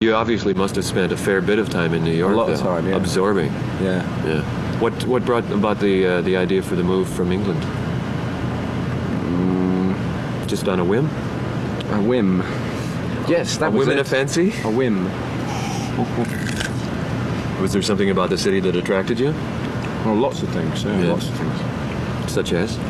You obviously must have spent a fair bit of time in New York. A lot of time, yeah. Absorbing. Yeah. Yeah. What brought about the idea for the move from England? Just on a whim? A whim. Yes, that was a whim and it. a fancy? A whim. Was there something about the city that attracted you? Well, lots of things, yeah. Lots of things. Such as?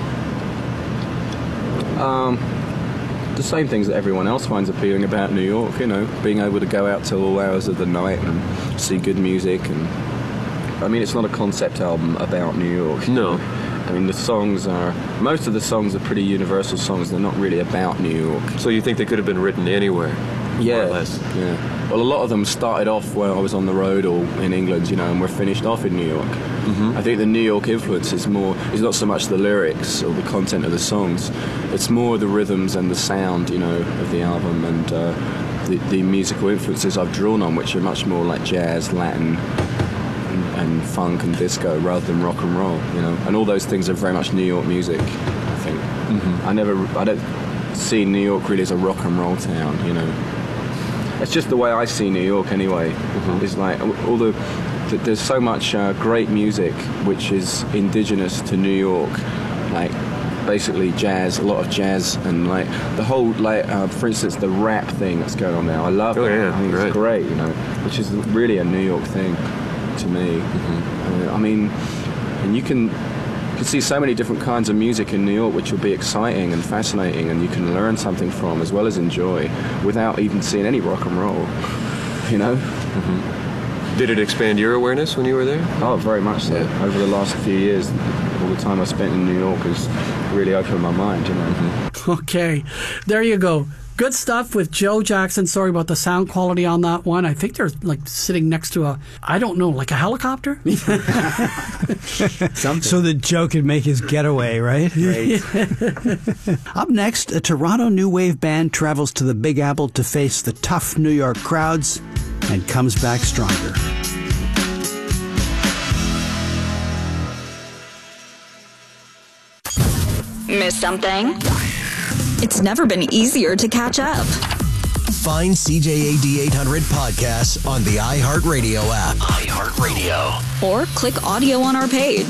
The same things that everyone else finds appealing about New York, you know, being able to go out till all hours of the night and see good music. And I mean, it's not a concept album about New York. No. I mean, most of the songs are pretty universal songs. They're not really about New York. So you think they could have been written anywhere? Yeah. More or less? Yeah. Well, a lot of them started off when I was on the road or in England, you know, and were finished off in New York. Mm-hmm. I think the New York influence is not so much the lyrics or the content of the songs. It's more the rhythms and the sound, you know, of the album and the musical influences I've drawn on, which are much more like jazz, Latin, and funk and disco rather than rock and roll, you know. And all those things are very much New York music, I think. Mm-hmm. I don't see New York really as a rock and roll town, you know. It's just the way I see New York anyway. Mm-hmm. It's like there's so much great music which is indigenous to New York, like basically jazz, a lot of jazz, and like the whole, like for instance, the rap thing that's going on now. I love it. Yeah, I think it's great, you know, which is really a New York thing to me. Mm-hmm. I mean, and you can see so many different kinds of music in New York which will be exciting and fascinating, and you can learn something from as well as enjoy without even seeing any rock and roll, you know. Mm-hmm. Did it expand your awareness when you were there? Oh, very much so. Yeah. Over the last few years, all the time I spent in New York has really opened my mind, you know. Mm-hmm. Okay, there you go. Good stuff with Joe Jackson. Sorry about the sound quality on that one. I think they're like sitting next to like a helicopter? So that Joe could make his getaway, right? Great. Up next, a Toronto new wave band travels to the Big Apple to face the tough New York crowds and comes back stronger. Miss something? It's never been easier to catch up. Find CJAD 800 podcasts on the iHeartRadio app. iHeartRadio. Or click audio on our page.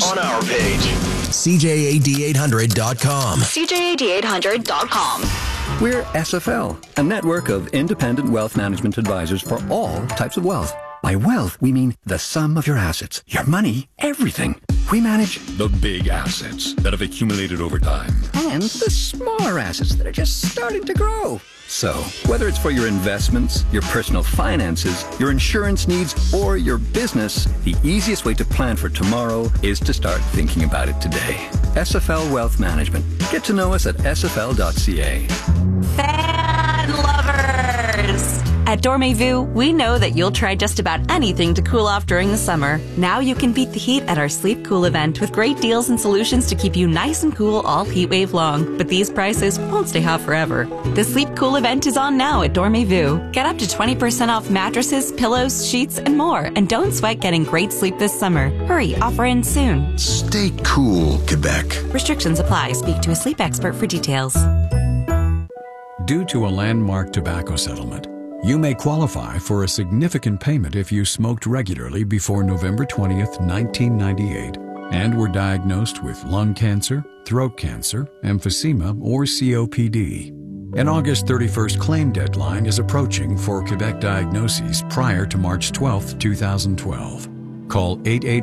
CJAD800.com. CJAD800.com. We're SFL, a network of independent wealth management advisors for all types of wealth. By wealth, we mean the sum of your assets, your money, everything. We manage the big assets that have accumulated over time and the smaller assets that are just starting to grow. So, whether it's for your investments, your personal finances, your insurance needs, or your business, the easiest way to plan for tomorrow is to start thinking about it today. SFL Wealth Management. Get to know us at sfl.ca. Fan lovers! At Dormez-vous, we know that you'll try just about anything to cool off during the summer. Now you can beat the heat at our Sleep Cool event with great deals and solutions to keep you nice and cool all heat wave long. But these prices won't stay hot forever. The Sleep Cool event is on now at Dormez-vous. Get up to 20% off mattresses, pillows, sheets, and more. And don't sweat getting great sleep this summer. Hurry, offer ends soon. Stay cool, Quebec. Restrictions apply. Speak to a sleep expert for details. Due to a landmark tobacco settlement, you may qualify for a significant payment if you smoked regularly before November 20th, 1998, and were diagnosed with lung cancer, throat cancer, emphysema, or COPD. An August 31st claim deadline is approaching for Quebec diagnoses prior to March 12th, 2012. Call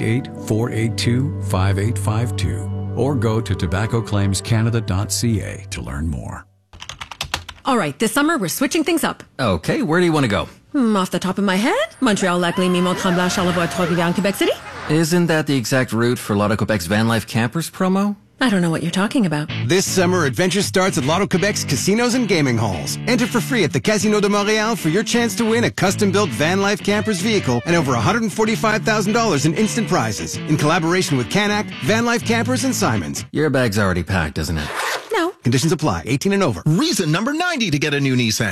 888-482-5852 or go to tobaccoclaimscanada.ca to learn more. All right, this summer we're switching things up. Okay, where do you want to go? Off the top of my head, Montreal, Lac Lémy, Mont-Tremblant, Charlevoix, Trois-Rivières, Quebec City. Isn't that the exact route for Lotto Quebec's Van Life Campers promo? I don't know what you're talking about. This summer, adventure starts at Lotto Quebec's casinos and gaming halls. Enter for free at the Casino de Montréal for your chance to win a custom-built Van Life Campers vehicle and over $145,000 in instant prizes in collaboration with Canac, Van Life Campers, and Simons. Your bag's already packed, isn't it? No. Conditions apply. 18 and over. Reason number 90 to get a new Nissan.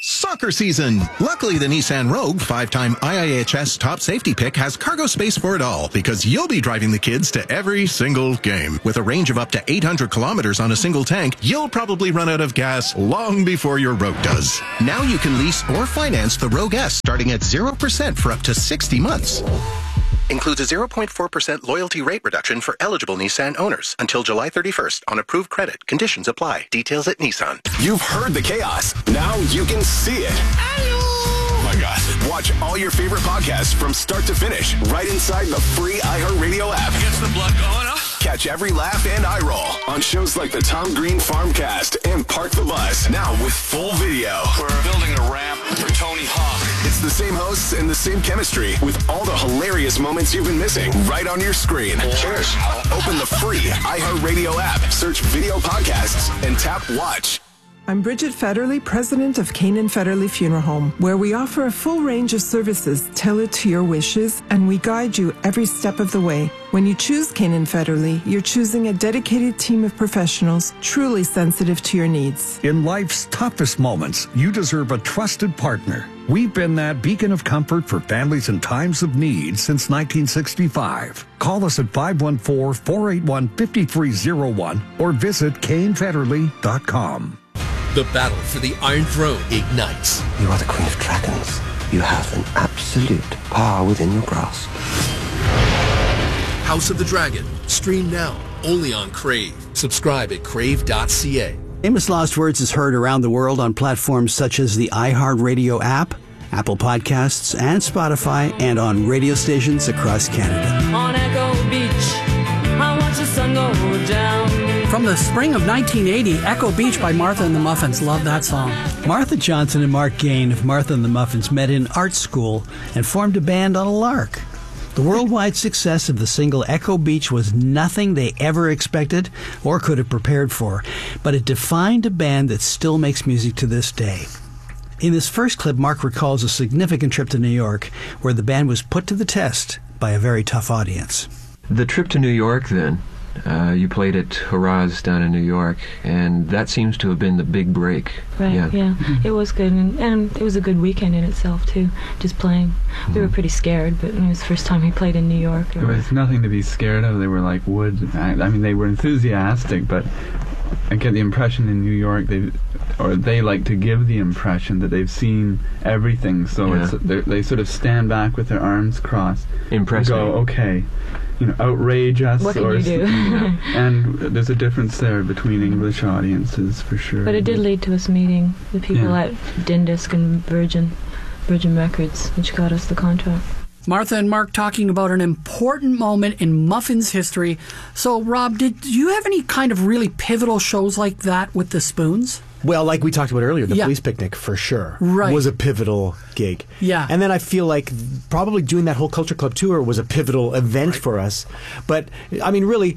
Soccer season. Luckily, the Nissan Rogue, 5-time IIHS top safety pick, has cargo space for it all because you'll be driving the kids to every single game. With a range of up to 800 kilometers on a single tank, you'll probably run out of gas long before your Rogue does. Now you can lease or finance the Rogue S starting at 0% for up to 60 months. Includes a 0.4% loyalty rate reduction for eligible Nissan owners until July 31st on approved credit. Conditions apply. Details at Nissan. You've heard the chaos. Now you can see it. Oh my God. Watch all your favorite podcasts from start to finish right inside the free iHeartRadio app. Gets the blood going up. Catch every laugh and eye roll on shows like the Tom Green Farmcast and Park the Bus. Now with full video. We're building a ramp for Tony Hawk. It's the same hosts and the same chemistry with all the hilarious moments you've been missing right on your screen. Cheers. Open the free iHeartRadio app, search video podcasts, and tap watch. I'm Bridget Federley, president of Canaan Federley Funeral Home, where we offer a full range of services tailored to your wishes, and we guide you every step of the way. When you choose Canaan Federley, you're choosing a dedicated team of professionals truly sensitive to your needs. In life's toughest moments, you deserve a trusted partner. We've been that beacon of comfort for families in times of need since 1965. Call us at 514-481-5301 or visit CainFederley.com. The battle for the Iron Throne ignites. You are the Queen of Dragons. You have an absolute power within your grasp. House of the Dragon. Stream now, only on Crave. Subscribe at crave.ca. Famous Lost Words is heard around the world on platforms such as the iHeartRadio app, Apple Podcasts, and Spotify, and on radio stations across Canada. On Echo Beach, I watch the sun go down. From the spring of 1980, Echo Beach by Martha and the Muffins. Love that song. Martha Johnson and Mark Gain of Martha and the Muffins met in art school and formed a band on a lark. The worldwide success of the single Echo Beach was nothing they ever expected or could have prepared for, but it defined a band that still makes music to this day. In this first clip, Mark recalls a significant trip to New York where the band was put to the test by a very tough audience. The trip to New York, then, you played at Hurrah's down in New York, and that seems to have been the big break. Right, yeah. It was good, and it was a good weekend in itself, too, just playing. We were pretty scared, but it was the first time we played in New York. There was nothing to be scared of. They were like wood. I mean, they were enthusiastic, but I get the impression in New York they like to give the impression that they've seen everything, so they sort of stand back with their arms crossed. Impressive. Go, okay, outrage us. What can you do? And there's a difference there between English audiences, for sure. But it did lead to us meeting the people at Dindisk and Virgin Records, which got us the contract. Martha and Mark talking about an important moment in Muffins history. So, Rob, did you have any kind of really pivotal shows like that with the Spoons? Well, like we talked about earlier, the Police Picnic, for sure, was a pivotal gig. Yeah. And then I feel like probably doing that whole Culture Club tour was a pivotal event for us. But, I mean, really,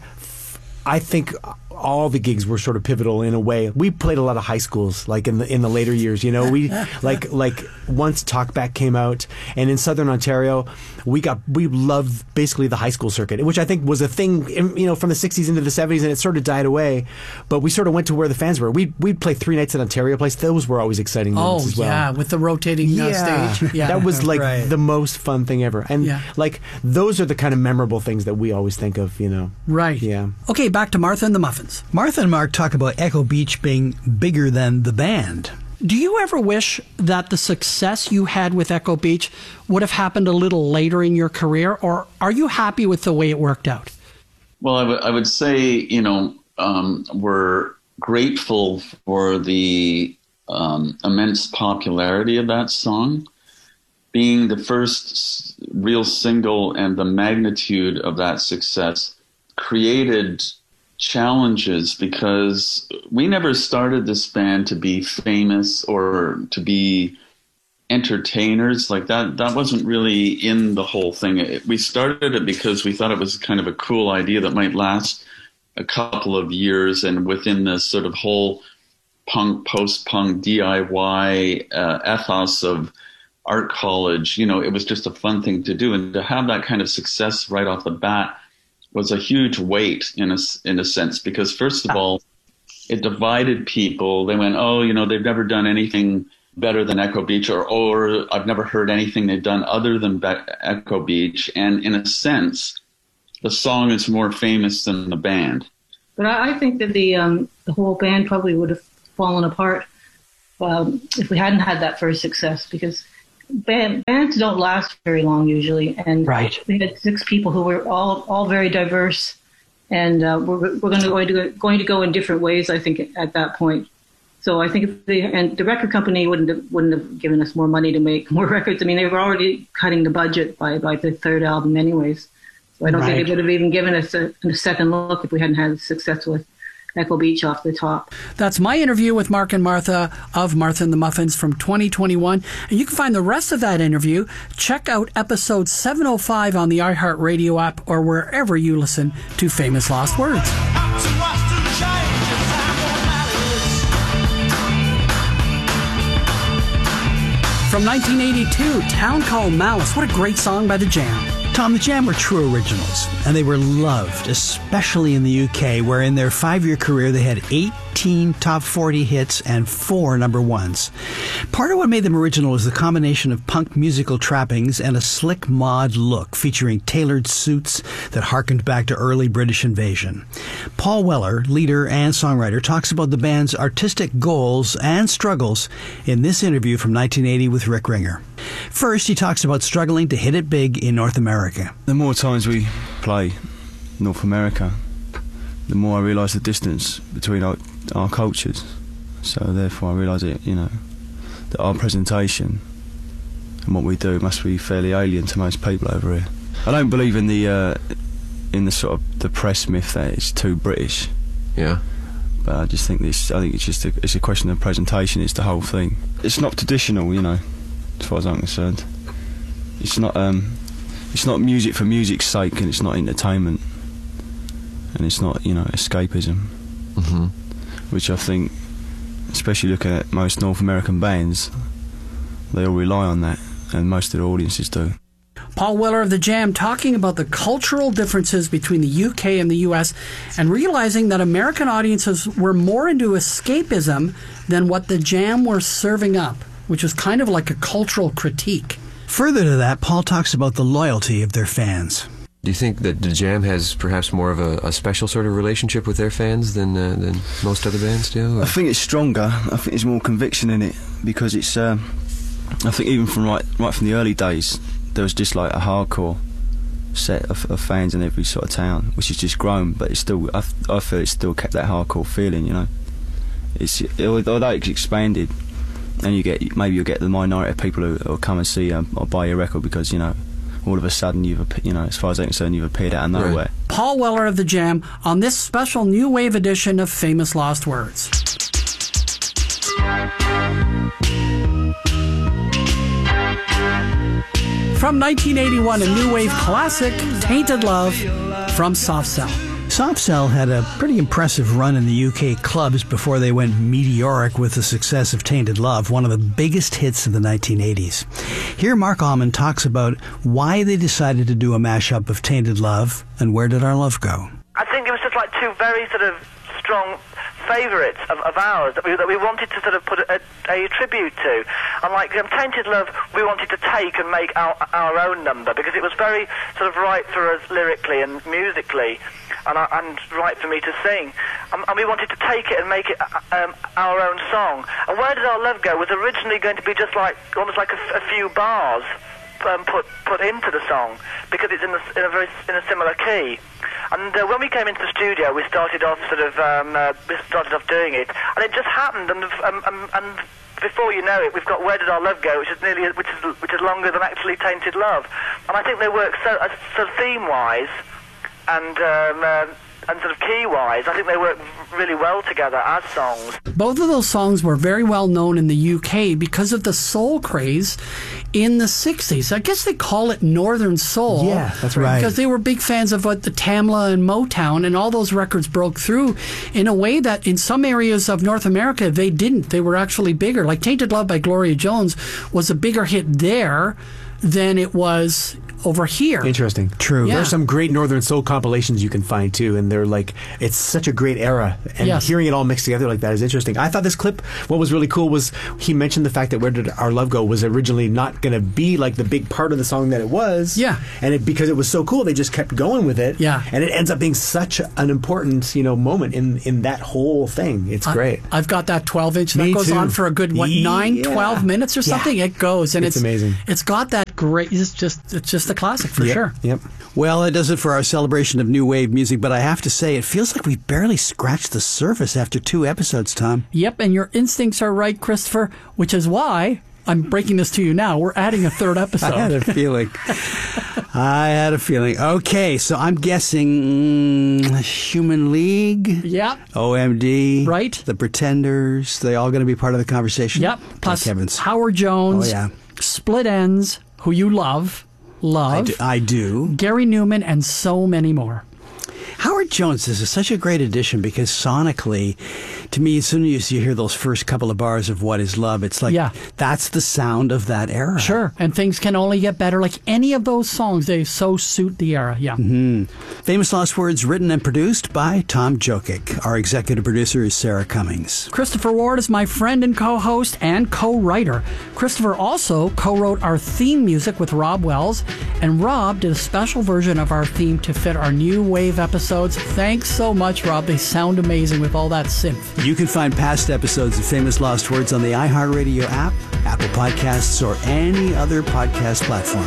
I think all the gigs were sort of pivotal in a way. We played a lot of high schools, like in the later years. We like once Talkback came out, and in Southern Ontario, we loved basically the high school circuit, which I think was a thing, from the 60s into the 70s, and it sort of died away. But we sort of went to where the fans were. We'd play 3 nights at Ontario Place. Those were always exciting moments as well. Yeah, with the rotating stage. Yeah, that was like the most fun thing ever. And like those are the kind of memorable things that we always think of. Right. Yeah. Okay, back to Martha and the Muffins. Martha and Mark talk about Echo Beach being bigger than the band. Do you ever wish that the success you had with Echo Beach would have happened a little later in your career, or are you happy with the way it worked out? Well, I would say, we're grateful for the immense popularity of that song. Being the first real single and the magnitude of that success created challenges, because we never started this band to be famous or to be entertainers. Like that wasn't really in the whole thing. We started it because we thought it was kind of a cool idea that might last a couple of years, and within this sort of whole punk, post-punk, DIY ethos of art college, it was just a fun thing to do. And to have that kind of success right off the bat was a huge weight in a sense, because first of all, it divided people. They went, they've never done anything better than Echo Beach, or I've never heard anything they've done other than Echo Beach. And in a sense, the song is more famous than the band. But I think that the whole band probably would have fallen apart if we hadn't had that first success, because bands don't last very long usually. And we had 6 people who were all very diverse, and we're going to go in different ways, I think, at that point. So I think and the record company wouldn't have given us more money to make more records. I mean, they were already cutting the budget by the 3rd album anyways. So I don't think they would have even given us a second look if we hadn't had success with Echo Beach off the top. That's my interview with Mark and Martha of Martha and the Muffins from 2021. And you can find the rest of that interview. Check out episode 705 on the iHeartRadio app or wherever you listen to Famous Lost Words. From 1982, Town Called Malice. What a great song by The Jam. Tom, The Jam were true originals, and they were loved, especially in the UK, where in their 5-year career they had 18 top 40 hits and 4 number ones. Part of what made them original was the combination of punk musical trappings and a slick mod look, featuring tailored suits that harkened back to early British invasion. Paul Weller, leader and songwriter, talks about the band's artistic goals and struggles in this interview from 1980 with Rick Ringer. First, he talks about struggling to hit it big in North America. The more times we play North America, the more I realise the distance between our cultures. So therefore I realise that our presentation and what we do must be fairly alien to most people over here. I don't believe in the sort of the press myth that it's too British. Yeah. But I just think it's just it's a question of presentation. It's the whole thing. It's not traditional, as far as I'm concerned. It's not music for music's sake, and it's not entertainment, and it's not escapism. Mm-hmm. Which I think, especially looking at most North American bands, they all rely on that, and most of their audiences do. Paul Weller of The Jam talking about the cultural differences between the UK and the US, and realizing that American audiences were more into escapism than what The Jam were serving up, which was kind of like a cultural critique. Further to that, Paul talks about the loyalty of their fans. Do you think that The Jam has perhaps more of a special sort of relationship with their fans than most other bands do? Or? I think it's stronger. I think there's more conviction in it, because it's. I think even from right from the early days, there was just like a hardcore set of fans in every sort of town, which has just grown. But it's still, I feel it's still kept that hardcore feeling. Although it's expanded, and you'll get the minority of people who will come and see or buy your record because all of a sudden as far as I'm concerned, you've appeared out of nowhere. Right. Paul Weller of The Jam on this special new wave edition of Famous Lost Words. From 1981, a new wave classic, Tainted Love from Soft Cell. Soft Cell had a pretty impressive run in the UK clubs before they went meteoric with the success of Tainted Love, one of the biggest hits of the 1980s. Here Mark Allman talks about why they decided to do a mashup of Tainted Love and Where Did Our Love Go? I think it was just like 2 very sort of strong favourites of ours that we wanted to sort of put a tribute to. And like Tainted Love, we wanted to take and make our own number, because it was very sort of right for us lyrically and musically, and right for me to sing. And we wanted to take it and make it our own song. And Where Did Our Love Go was originally going to be just like almost like a few bars put into the song, because it's in a similar key. And when we came into the studio, we started off doing it, and it just happened. And before you know it, we've got Where Did Our Love Go, which is longer than actually Tainted Love. And I think they work so theme wise and sort of key-wise, I think they work really well together as songs. Both of those songs were very well known in the UK because of the soul craze in the 60s. I guess they call it Northern Soul. Yeah, that's right. Because they were big fans of what the Tamla and Motown, and all those records broke through in a way that in some areas of North America they didn't. They were actually bigger. Like Tainted Love by Gloria Jones was a bigger hit there than it was over here. Interesting. True. There's some great Northern Soul compilations you can find too, and they're like, it's such a great era, and hearing it all mixed together like that is interesting. I thought this clip, what was really cool was he mentioned the fact that Where Did Our Love Go was originally not going to be like the big part of the song that it was. Yeah. And because it was so cool, they just kept going with it. Yeah. And it ends up being such an important, moment in that whole thing. It's great. I've got that 12-inch that goes on for a good 12 minutes or something. It goes, and it's amazing. It's got that great. It's just a classic for sure. Yep. Well, it does it for our celebration of new wave music, but I have to say, it feels like we barely scratched the surface after 2 episodes, Tom. Yep, and your instincts are right, Christopher, which is why I'm breaking this to you now. We're adding a 3rd episode. I had a feeling. Okay, so I'm guessing Human League. Yep. OMD. Right. The Pretenders. They all going to be part of the conversation? Yep. Plus Howard Jones. Oh, yeah. Split Ends, who you love. I do. Gary Newman, and so many more. Howard Jones is such a great addition because sonically, to me, as soon as you hear those first couple of bars of What Is Love, it's like, that's the sound of that era. Sure, and things can only get better. Like any of those songs, they so suit the era, Famous Lost Words, written and produced by Tom Jokic. Our executive producer is Sarah Cummings. Christopher Ward is my friend and co-host and co-writer. Christopher also co-wrote our theme music with Rob Wells, and Rob did a special version of our theme to fit our new wave episodes. Thanks so much, Rob. They sound amazing with all that synth. You can find past episodes of Famous Lost Words on the iHeartRadio app, Apple Podcasts, or any other podcast platform.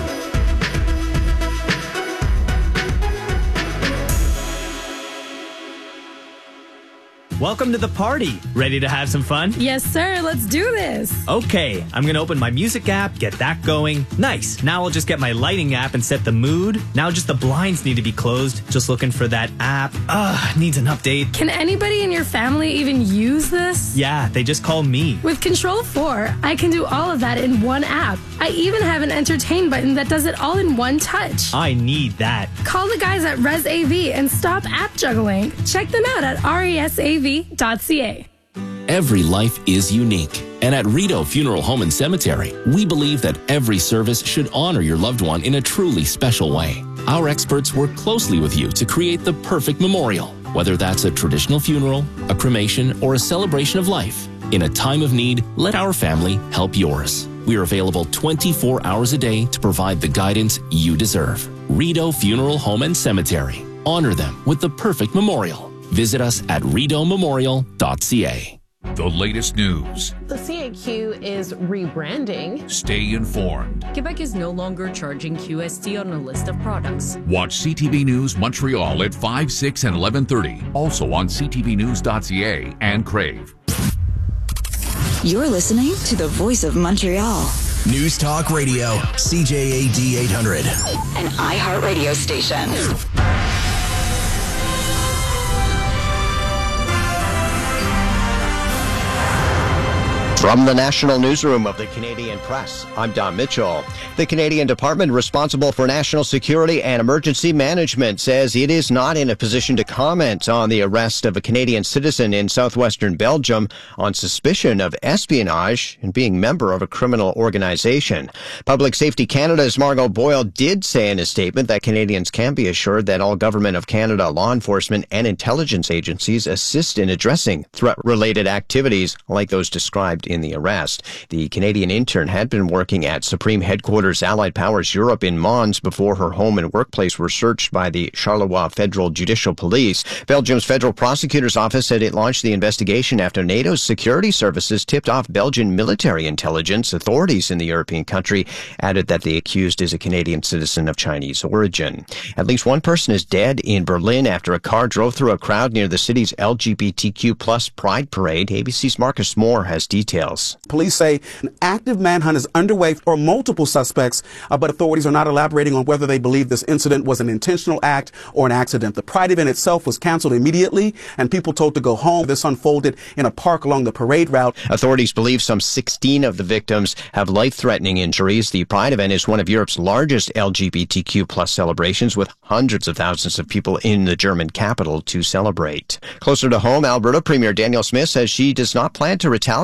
Welcome to the party. Ready to have some fun? Yes, sir. Let's do this. Okay, I'm going to open my music app, get that going. Nice. Now I'll just get my lighting app and set the mood. Now just the blinds need to be closed. Just looking for that app. Needs an update. Can anybody in your family even use this? Yeah, they just call me. With Control 4, I can do all of that in one app. I even have an entertain button that does it all in one touch. I need that. Call the guys at ResAV and stop app juggling. Check them out at resav.ca. Every life is unique, and at Rito Funeral Home and Cemetery, we believe that every service should honor your loved one in a truly special way. Our experts work closely with you to create the perfect memorial, whether that's a traditional funeral, a cremation, or a celebration of life. In a time of need, let our family help yours. We are available 24 hours a day to provide the guidance you deserve. Rito Funeral Home and Cemetery. Honor them with the perfect memorial. Visit us at ridomemorial.ca. The latest news. The CAQ is rebranding. Stay informed. Quebec is no longer charging QST on a list of products. Watch CTV News Montreal at 5, 6, and 11:30. Also on ctvnews.ca and Crave. You're listening to the Voice of Montreal. News Talk Radio, CJAD 800. An iHeartRadio station. From the National Newsroom of the Canadian Press, I'm Don Mitchell. The Canadian Department responsible for national security and emergency management says it is not in a position to comment on the arrest of a Canadian citizen in southwestern Belgium on suspicion of espionage and being member of a criminal organization. Public Safety Canada's Margot Boyle did say in a statement that Canadians can be assured that all Government of Canada law enforcement and intelligence agencies assist in addressing threat-related activities like those described in the arrest. The Canadian intern had been working at Supreme Headquarters Allied Powers Europe in Mons before her home and workplace were searched by the Charleroi Federal Judicial Police. Belgium's Federal Prosecutor's Office said it launched the investigation after NATO's security services tipped off Belgian military intelligence. Authorities in the European country added that the accused is a Canadian citizen of Chinese origin. At least one person is dead in Berlin after a car drove through a crowd near the city's LGBTQ plus Pride Parade. ABC's Marcus Moore has details. Police say an active manhunt is underway for multiple suspects, but authorities are not elaborating on whether they believe this incident was an intentional act or an accident. The Pride event itself was canceled immediately, and people told to go home. This unfolded in a park along the parade route. Authorities believe some 16 of the victims have life-threatening injuries. The Pride event is one of Europe's largest LGBTQ plus celebrations, with hundreds of thousands of people in the German capital to celebrate. Closer to home, Alberta Premier Danielle Smith says she does not plan to retaliate against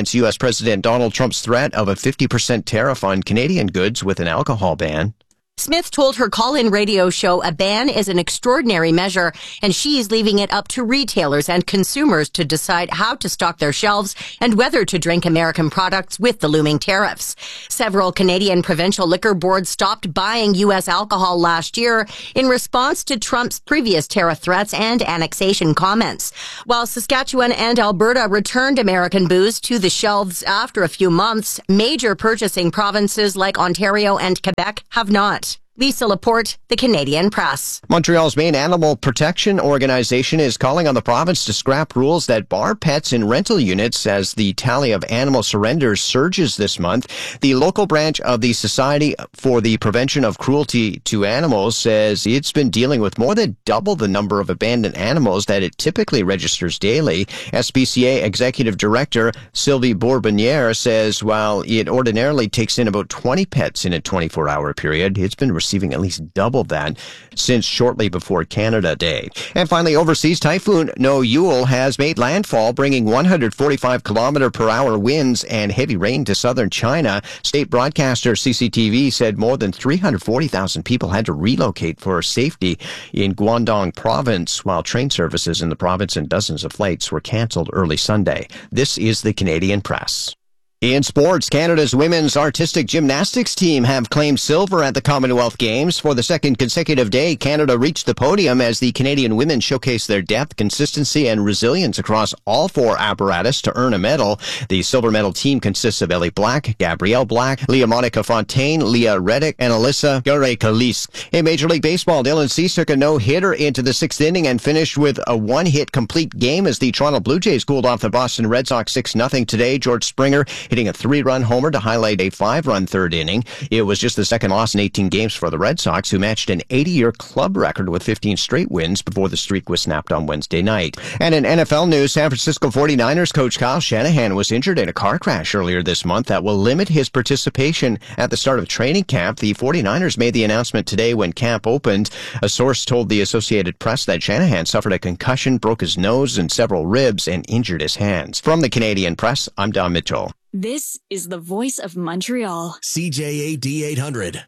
against U.S. President Donald Trump's threat of a 50% tariff on Canadian goods with an alcohol ban. Smith told her call-in radio show a ban is an extraordinary measure, and she's leaving it up to retailers and consumers to decide how to stock their shelves and whether to drink American products with the looming tariffs. Several Canadian provincial liquor boards stopped buying U.S. alcohol last year in response to Trump's previous tariff threats and annexation comments, while Saskatchewan and Alberta returned American booze to the shelves after a few months. Major purchasing provinces like Ontario and Quebec have not. Lisa Laporte, The Canadian Press. Montreal's main animal protection organization is calling on the province to scrap rules that bar pets in rental units as the tally of animal surrenders surges this month. The local branch of the Society for the Prevention of Cruelty to Animals says it's been dealing with more than double the number of abandoned animals that it typically registers daily. SPCA Executive Director Sylvie Bourbonniere says while it ordinarily takes in about 20 pets in a 24-hour period, it's been receiving at least double that since shortly before Canada Day. And finally, overseas, Typhoon Noyul has made landfall, bringing 145-kilometer-per-hour winds and heavy rain to southern China. State broadcaster CCTV said more than 340,000 people had to relocate for safety in Guangdong province, while train services in the province and dozens of flights were canceled early Sunday. This is the Canadian Press. In sports, Canada's women's artistic gymnastics team have claimed silver at the Commonwealth Games. For the second consecutive day, Canada reached the podium as the Canadian women showcased their depth, consistency, and resilience across all four apparatus to earn a medal. The silver medal team consists of Ellie Black, Gabrielle Black, Leah Monica Fontaine, Leah Reddick, and Alyssa Garay-Kalis. In Major League Baseball, Dylan Cease took a no-hitter into the sixth inning and finished with a one-hit complete game as the Toronto Blue Jays cooled off the Boston Red Sox 6-0 today. George Springer hitting a 3-run homer to highlight a 5-run third inning. It was just the second loss in 18 games for the Red Sox, who matched an 80-year club record with 15 straight wins before the streak was snapped on Wednesday night. And in NFL news, San Francisco 49ers coach Kyle Shanahan was injured in a car crash earlier this month that will limit his participation at the start of training camp. The 49ers made the announcement today when camp opened. A source told the Associated Press that Shanahan suffered a concussion, broke his nose and several ribs, and injured his hands. From the Canadian Press, I'm Don Mitchell. This is the voice of Montreal. CJAD 800.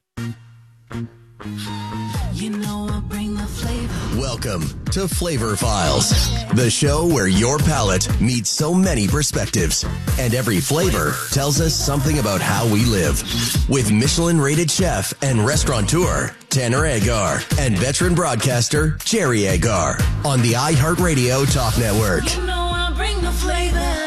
You know I bring the flavor. Welcome to Flavor Files, the show where your palate meets so many perspectives, and every flavor tells us something about how we live. With Michelin-rated chef and restaurateur Tanner Agar and veteran broadcaster Jerry Agar on the iHeartRadio Talk Network. You know I bring the flavor.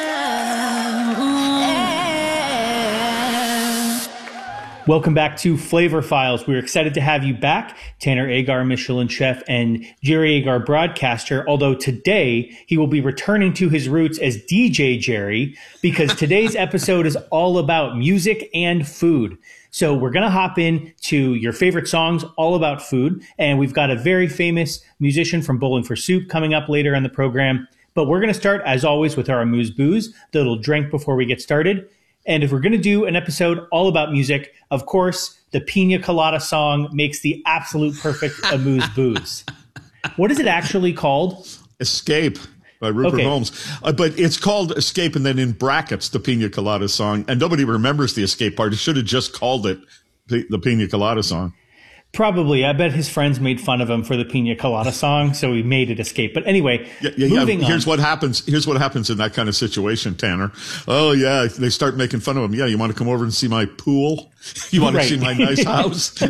Welcome back to Flavor Files. We're excited to have you back, Tanner Agar, Michelin chef, and Jerry Agar, broadcaster, although today he will be returning to his roots as DJ Jerry, because today's episode is all about music and food. So we're going to hop in to your favorite songs all about food, and we've got a very famous musician from Bowling for Soup coming up later in the program. But we're going to start, as always, with our amuse-bouze, the little drink before we get started. And if we're going to do an episode all about music, of course, the Pina Colada song makes the absolute perfect amuse-bouze. What is it actually called? Escape by Rupert Holmes. But it's called Escape, and then in brackets, the Pina Colada song. And nobody remembers the Escape part. It should have just called it the Pina Colada song. Probably. I bet his friends made fun of him for the Pina Colada song, so he made it Escape. But anyway, moving on. Here's what happens in that kind of situation, Tanner. Oh, yeah, they start making fun of him. Yeah, you want to come over and see my pool? You want to see my nice house?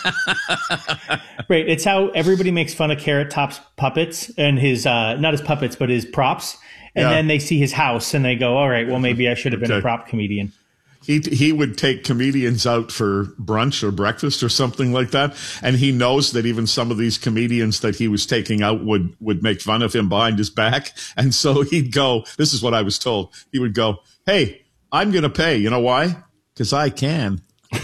Right. It's how everybody makes fun of Carrot Top's puppets and his, not his puppets, but his props. And then they see his house and they go, all right, well, maybe I should have been a prop comedian. He would take comedians out for brunch or breakfast or something like that. And he knows that even some of these comedians that he was taking out would make fun of him behind his back. And so he'd go, this is what I was told. He would go, hey, I'm going to pay. You know why? Because I can.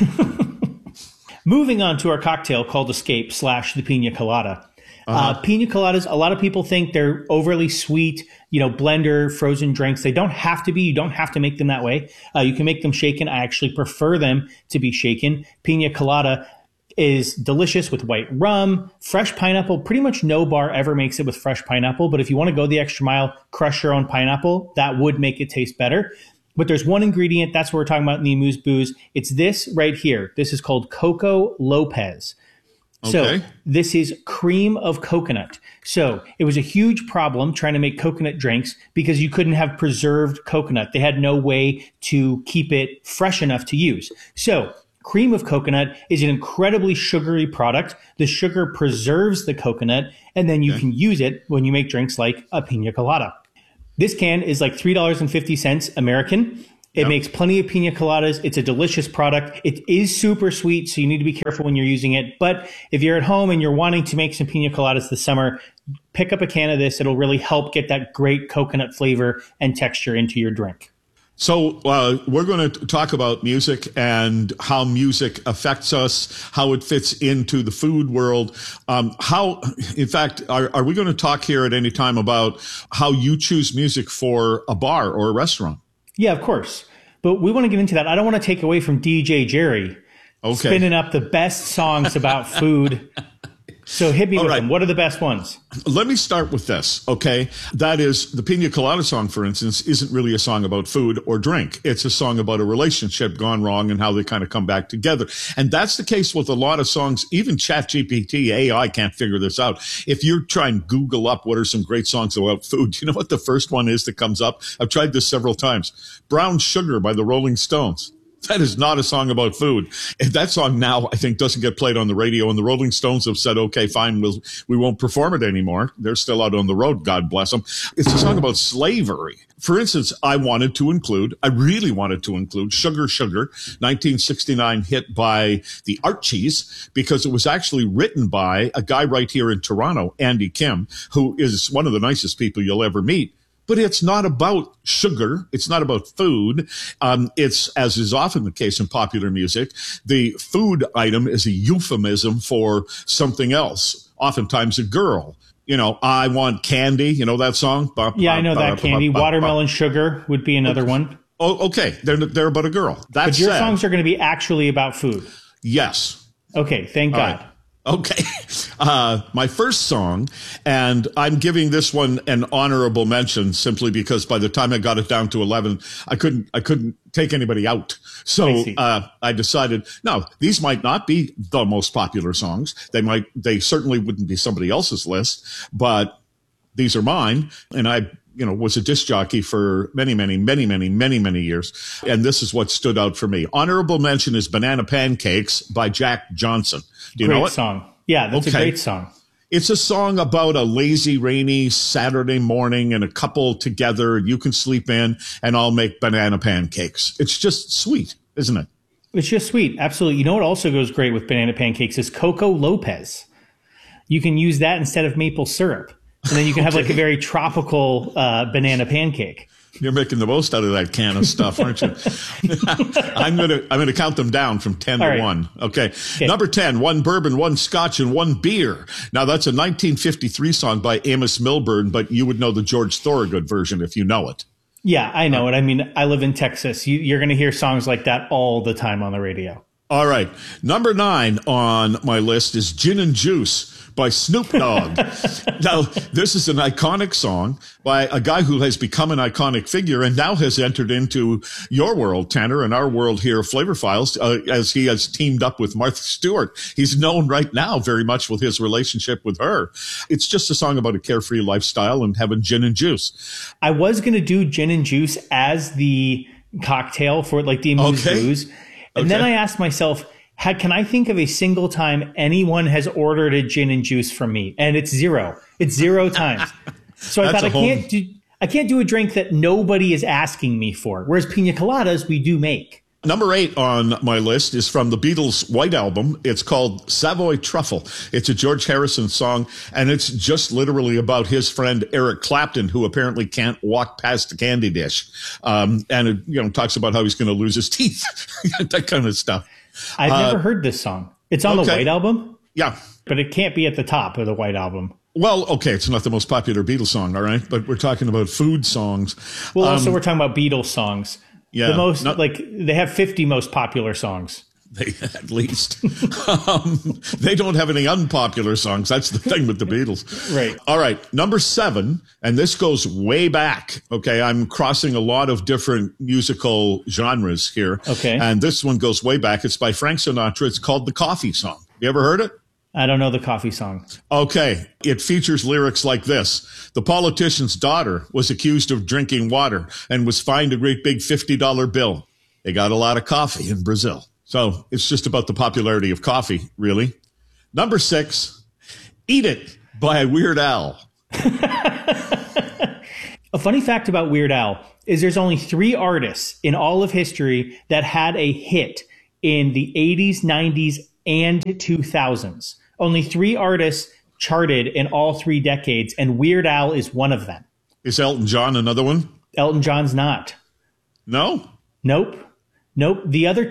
Moving on to our cocktail called Escape / the Pina Colada. Pina coladas, a lot of people think they're overly sweet, blender, frozen drinks. They don't have to be. You don't have to make them that way. You can make them shaken. I actually prefer them to be shaken. Pina colada is delicious with white rum, fresh pineapple. Pretty much no bar ever makes it with fresh pineapple. But if you want to go the extra mile, crush your own pineapple. That would make it taste better. But there's one ingredient, that's what we're talking about in the Amuse Booze. It's this right here. This is called Coco Lopez. So this is cream of coconut. So it was a huge problem trying to make coconut drinks because you couldn't have preserved coconut. They had no way to keep it fresh enough to use. So cream of coconut is an incredibly sugary product. The sugar preserves the coconut, and then you can use it when you make drinks like a pina colada. This can is like $3.50 American. It makes plenty of pina coladas. It's a delicious product. It is super sweet, so you need to be careful when you're using it. But if you're at home and you're wanting to make some pina coladas this summer, pick up a can of this. It'll really help get that great coconut flavor and texture into your drink. So we're going to talk about music and how music affects us, how it fits into the food world. In fact, are we going to talk here at any time about how you choose music for a bar or a restaurant? Yeah, of course. But we want to get into that. I don't want to take away from DJ Jerry spinning up the best songs about food. So hit me with them. What are the best ones? Let me start with this, okay? That is, the Pina Colada song, for instance, isn't really a song about food or drink. It's a song about a relationship gone wrong and how they kind of come back together. And that's the case with a lot of songs. Even ChatGPT, AI can't figure this out. If you try and Google up what are some great songs about food, you know what the first one is that comes up? I've tried this several times. Brown Sugar by the Rolling Stones. That is not a song about food. And that song now, I think, doesn't get played on the radio. And the Rolling Stones have said, okay, fine, we won't perform it anymore. They're still out on the road, God bless them. It's a song about slavery. For instance, I really wanted to include Sugar Sugar, 1969 hit by the Archies, because it was actually written by a guy right here in Toronto, Andy Kim, who is one of the nicest people you'll ever meet. But it's not about sugar. It's not about food. It's, as is often the case in popular music, the food item is a euphemism for something else, oftentimes a girl. You know, I want candy. You know that song? Yeah, I know that candy. Watermelon Sugar would be another one. Oh, okay. They're about a girl. But your songs are going to be actually about food. Yes. Okay, thank God. Right. Okay. My first song, and I'm giving this one an honorable mention simply because by the time I got it down to 11, I couldn't take anybody out. So, I decided, no, these might not be the most popular songs. They certainly wouldn't be somebody else's list, but these are mine. And I, was a disc jockey for many, many, many, many, many, many years. And this is what stood out for me. Honorable mention is Banana Pancakes by Jack Johnson. Do you know it? Great song. Yeah, that's a great song. It's a song about a lazy, rainy Saturday morning and a couple together. You can sleep in and I'll make banana pancakes. It's just sweet, isn't it? It's just sweet. Absolutely. You know what also goes great with banana pancakes is Coco Lopez. You can use that instead of maple syrup. And then you can have like a very tropical banana pancake. You're making the most out of that can of stuff, aren't you? I'm gonna count them down from 10 to 1. Okay. Number 10, 1 bourbon, 1 scotch, and 1 beer. Now that's a 1953 song by Amos Milburn, but you would know the George Thorogood version if you know it. Yeah, I know it. I mean, I live in Texas. You're going to hear songs like that all the time on the radio. All right. Number 9 on my list is Gin and Juice by Snoop Dogg. Now, this is an iconic song by a guy who has become an iconic figure and now has entered into your world, Tanner, and our world here, Flavor Files, as he has teamed up with Martha Stewart. He's known right now very much with his relationship with her. It's just a song about a carefree lifestyle and having gin and juice. I was going to do gin and juice as the cocktail for like the Amuse Booze. And then I asked myself, can I think of a single time anyone has ordered a gin and juice from me? And it's 0. It's 0 times. So I thought I can't do a drink that nobody is asking me for. Whereas pina coladas we do make. Number 8 on my list is from the Beatles' White Album. It's called Savoy Truffle. It's a George Harrison song, and it's just literally about his friend Eric Clapton, who apparently can't walk past the candy dish. And it talks about how he's going to lose his teeth, that kind of stuff. I've never heard this song. It's on the White Album? Yeah. But it can't be at the top of the White Album. Well, okay, it's not the most popular Beatles song, all right? But we're talking about food songs. Well, also we're talking about Beatles songs. Yeah. The most, they have 50 most popular songs. At least. They don't have any unpopular songs. That's the thing with the Beatles. Right. All right. Number 7, and this goes way back. Okay. I'm crossing a lot of different musical genres here. Okay. And this one goes way back. It's by Frank Sinatra. It's called The Coffee Song. You ever heard it? I don't know the coffee song. Okay. It features lyrics like this. The politician's daughter was accused of drinking water and was fined a great big $50 bill. They got a lot of coffee in Brazil. So it's just about the popularity of coffee, really. Number 6, Eat It by Weird Al. A funny fact about Weird Al is there's only 3 artists in all of history that had a hit in the 80s, 90s, and 2000s. Only 3 artists charted in all 3 decades, and Weird Al is one of them. Is Elton John another one? Elton John's not. No? Nope. The other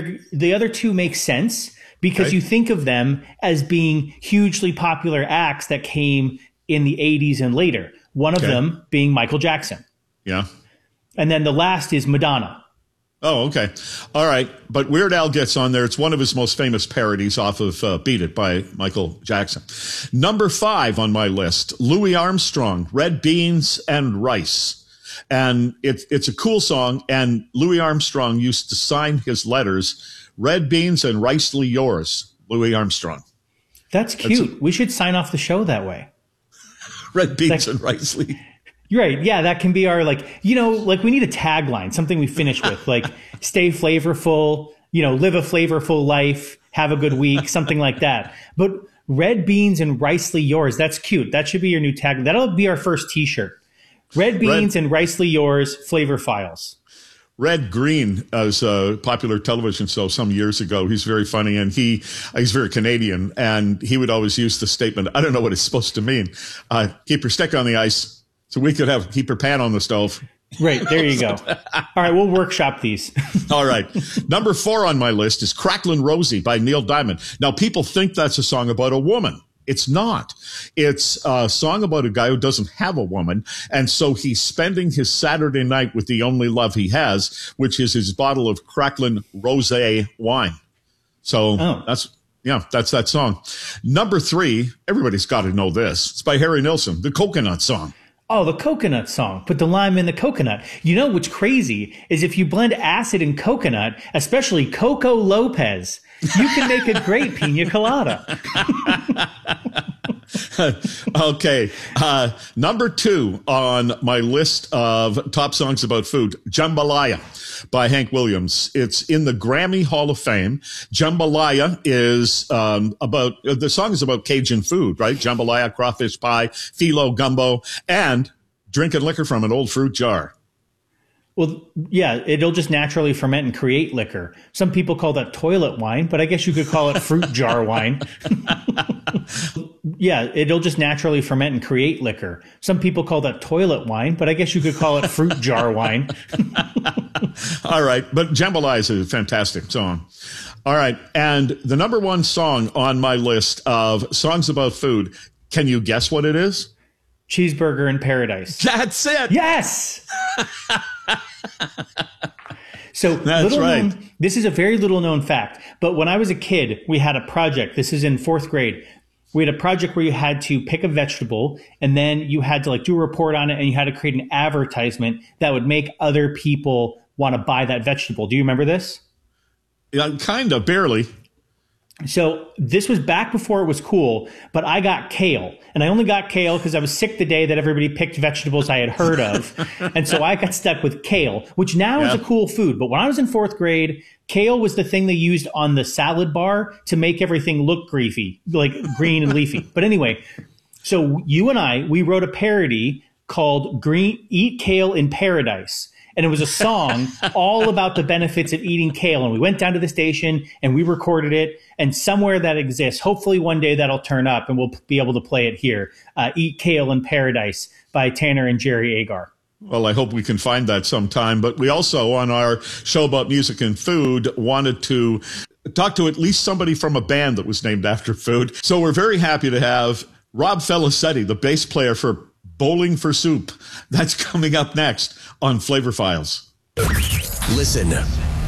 two make sense because you think of them as being hugely popular acts that came in the 80s and later. One of them being Michael Jackson. Yeah. And then the last is Madonna. Oh, okay. All right. But Weird Al gets on there. It's one of his most famous parodies off of Beat It by Michael Jackson. Number 5 on my list, Louis Armstrong, Red Beans and Rice. And it's a cool song. And Louis Armstrong used to sign his letters, Red Beans and Ricely Yours, Louis Armstrong. That's cute. We should sign off the show that way. Red Beans and Ricely. You're right. Yeah, that can be our, we need a tagline, something we finish with, like, stay flavorful, live a flavorful life, have a good week, something like that. But Red Beans and Ricely Yours, that's cute. That should be your new tagline. That'll be our first T-shirt. Red Beans and Ricely Yours, Flavor Files. Red Green is a popular television show some years ago. He's very funny, and he's very Canadian, and he would always use the statement, I don't know what it's supposed to mean. Keep your stick on the ice. So we could keep your pan on the stove. Right, there you go. All right, we'll workshop these. All right. Number 4 on my list is Cracklin' Rosie by Neil Diamond. Now, people think that's a song about a woman. It's not. It's a song about a guy who doesn't have a woman, and so he's spending his Saturday night with the only love he has, which is his bottle of Cracklin' Rosé wine. So that's that song. Number 3, everybody's got to know this. It's by Harry Nilsson, the Coconut Song. Oh, the coconut song. Put the lime in the coconut. You know what's crazy is if you blend acid and coconut, especially Coco Lopez, you can make a great pina colada. Okay. Number 2 on my list of top songs about food, Jambalaya by Hank Williams. It's in the Grammy Hall of Fame. Jambalaya is the song is about Cajun food, right? Jambalaya, crawfish pie, phyllo, gumbo, and drinking liquor from an old fruit jar. Well, yeah, it'll just naturally ferment and create liquor. Some people call that toilet wine, but I guess you could call it fruit jar wine. Yeah, it'll just naturally ferment and create liquor. Some people call that toilet wine, but I guess you could call it fruit jar wine. All right, but Jambalaya is a fantastic song. All right, and the number 1 song on my list of songs about food, can you guess what it is? Cheeseburger in Paradise. That's it. Yes. So that's right. This is a very little known fact, but when I was a kid, we had a project. This is in 4th grade. We had a project where you had to pick a vegetable and then you had to do a report on it and you had to create an advertisement that would make other people want to buy that vegetable. Do you remember this? Yeah, kind of, barely. So this was back before it was cool, but I got kale. And I only got kale because I was sick the day that everybody picked vegetables I had heard of. And so I got stuck with kale, which now is a cool food. But when I was in 4th grade, kale was the thing they used on the salad bar to make everything look green and leafy. But anyway, so you and I, we wrote a parody called Eat Kale in Paradise. And it was a song all about the benefits of eating kale. And we went down to the station and we recorded it. And somewhere that exists, hopefully one day that'll turn up and we'll be able to play it here. Eat Kale in Paradise by Tanner and Jerry Agar. Well, I hope we can find that sometime. But we also, on our show about music and food, wanted to talk to at least somebody from a band that was named after food. So we're very happy to have Rob Felicetti, the bass player for Bowling for Soup. That's coming up next on Flavor Files. Listen,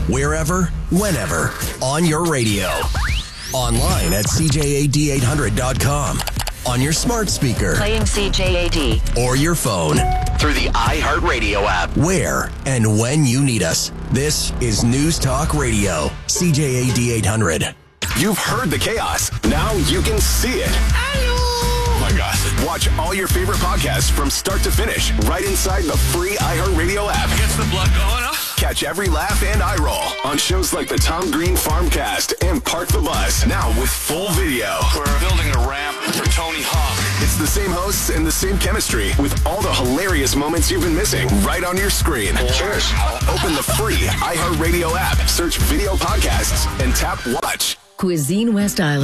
wherever, whenever, on your radio. Online at CJAD800.com. On your smart speaker. Playing CJAD. Or your phone. Through the iHeartRadio app. Where and when you need us. This is News Talk Radio. CJAD 800. You've heard the chaos. Now you can see it. Oh my gosh. Watch all your favorite podcasts from start to finish right inside the free iHeartRadio app. Gets the blood going, huh? Catch every laugh and eye roll on shows like the Tom Green Farmcast and Park the Bus. Now with full video. We're building a ramp for Tony Hawk. It's the same hosts and the same chemistry with all the hilarious moments you've been missing right on your screen. Cheers. Open the free iHeartRadio app, search video podcasts, and tap watch. Cuisine West Island.